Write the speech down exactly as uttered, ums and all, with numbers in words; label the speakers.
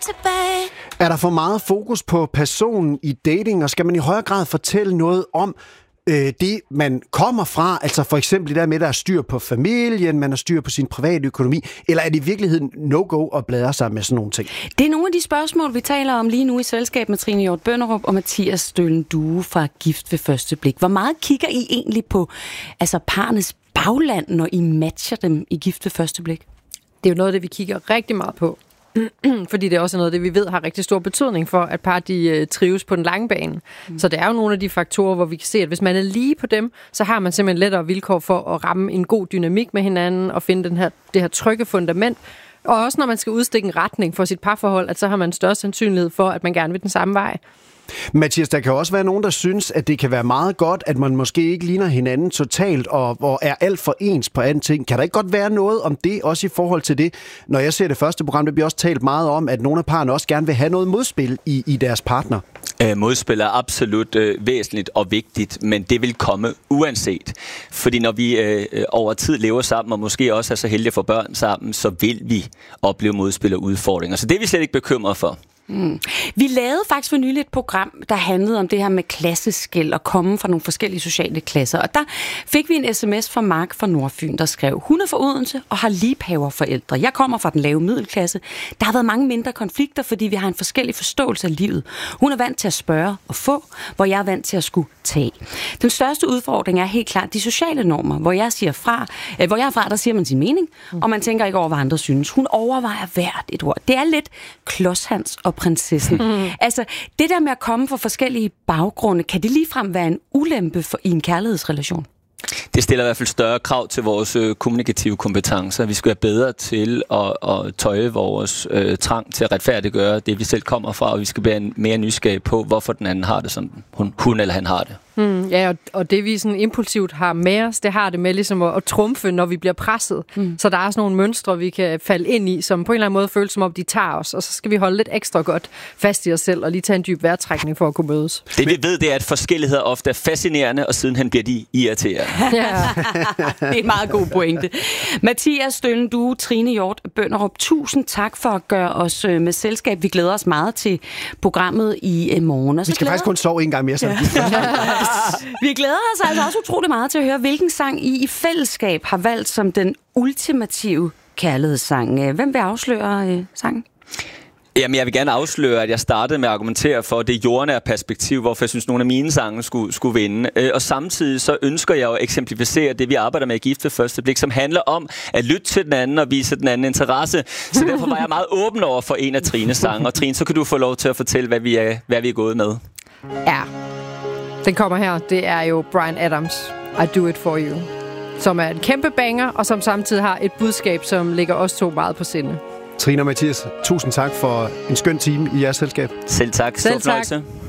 Speaker 1: tilbage.
Speaker 2: Er der for meget fokus på personen i dating, og skal man i højere grad fortælle noget om øh, det, man kommer fra? Altså for eksempel det der med, at der er styr på familien, man har styr på sin private økonomi, eller er det i virkeligheden no-go at bladre sig med sådan nogle ting?
Speaker 1: Det er nogle af de spørgsmål, vi taler om lige nu i selskab med Trine Hjort Bønderup og Mathias Stølen Due fra Gift ved første blik. Hvor meget kigger I egentlig på altså parnes bagland, når I matcher dem i Gift ved første blik?
Speaker 3: Det er jo noget af det, vi kigger rigtig meget på. Fordi det er også noget af det, vi ved har rigtig stor betydning for, at par de uh, trives på den lange bane. Mm. Så det er jo nogle af de faktorer, hvor vi kan se, at hvis man er lige på dem, så har man simpelthen lettere vilkår for at ramme en god dynamik med hinanden og finde den her, det her trygge fundament. Og også når man skal udstikke en retning for sit parforhold, at så har man større sandsynlighed for, at man gerne vil den samme vej.
Speaker 2: Mathias, der kan også være nogen, der synes, at det kan være meget godt, at man måske ikke ligner hinanden totalt og, og er alt for ens på anden ting. Kan der ikke godt være noget om det, også i forhold til det? Når jeg ser det første program, der bliver også talt meget om, at nogle af parerne også gerne vil have noget modspil i, i deres partner.
Speaker 4: Øh, modspil er absolut øh, væsentligt og vigtigt, men det vil komme uanset. Fordi når vi øh, over tid lever sammen, og måske også er så heldige at få børn sammen, så vil vi opleve modspil og udfordringer. Så det er vi slet ikke bekymret for.
Speaker 1: Mm. Vi lavede faktisk for nylig et program, der handlede om det her med klasseskel og komme fra nogle forskellige sociale klasser. Og der fik vi en sms fra Mark fra Nordfyn, der skrev, hun er fra Odense og har liebhaverforældre. Jeg kommer fra den lave middelklasse. Der har været mange mindre konflikter, fordi vi har en forskellig forståelse af livet. Hun er vant til at spørge og få, hvor jeg er vant til at skulle tage. Den største udfordring er helt klart de sociale normer, hvor jeg siger fra, øh, hvor jeg er fra, der siger man sin mening, mm. og man tænker ikke over, hvad andre synes. Hun overvejer hvert et ord. Det er lidt klodshans og prinsessen. Mm. Altså, det der med at komme fra forskellige baggrunde, kan det ligefrem være en ulempe for, i en kærlighedsrelation?
Speaker 4: Det stiller i hvert fald større krav til vores øh, kommunikative kompetencer. Vi skal være bedre til at, at tøje vores øh, trang til at retfærdiggøre det, vi selv kommer fra, og vi skal være mere nysgerrige på, hvorfor den anden har det, som hun, hun eller han har det.
Speaker 3: Mm, ja, og, og det vi sådan impulsivt har med os, det har det med ligesom at, at trumfe, når vi bliver presset. Mm. Så der er sådan nogle mønstre, vi kan falde ind i, som på en eller anden måde føles som om, de tager os, og så skal vi holde lidt ekstra godt fast i os selv, og lige tage en dyb vejrtrækning for at kunne mødes.
Speaker 4: Det vi ved, det er, at forskelligheder ofte er fascinerende, og sidenhen bliver de irriterende.
Speaker 1: Ja. Det er en meget god pointe. Mathias Stølen Due, Trine Hjort Bønderup, tusind tak for at gøre os med selskab. Vi glæder os meget til programmet i morgen.
Speaker 2: Vi skal glæder... faktisk kun sove en gang mere, så. Ja.
Speaker 1: Vi glæder os altså også utrolig meget til at høre, hvilken sang I i fællesskab har valgt som den ultimative kærlighedssang. Hvem vil afsløre øh, sangen?
Speaker 4: Jamen, jeg vil gerne afsløre, at jeg startede med at argumentere for det jordnære perspektiv, hvorfor jeg synes, at nogle af mine sange skulle, skulle vinde. Og samtidig så ønsker jeg at eksemplificere det, vi arbejder med i Gift ved første blik, som handler om at lytte til den anden og vise den anden interesse. Så derfor var jeg meget åben over for en af Trines sange. Og Trine, så kan du få lov til at fortælle, hvad vi er, hvad vi er gået med.
Speaker 3: Ja, den kommer her. Det er jo Bryan Adams, I Do It For You, som er en kæmpe banger, og som samtidig har et budskab, som ligger os to meget på sinde.
Speaker 2: Trine og Mathias, tusind tak for en skøn time i jeres selskab.
Speaker 4: Selv tak.
Speaker 3: Selv tak.